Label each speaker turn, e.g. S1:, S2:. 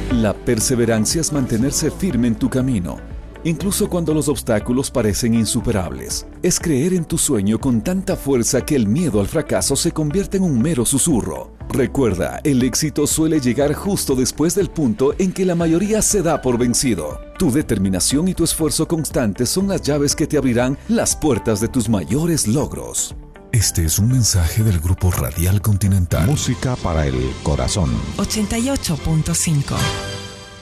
S1: La perseverancia es mantenerse firme en tu camino, incluso cuando los obstáculos parecen insuperables. Es creer en tu sueño con tanta fuerza que el miedo al fracaso se convierte en un mero susurro. Recuerda, el éxito suele llegar justo después del punto en que la mayoría se da por vencido. Tu determinación y tu esfuerzo constante son las llaves que te abrirán las puertas de tus mayores logros.
S2: Este es un mensaje del Grupo Radial Continental.
S3: Música para el corazón.
S4: 88.5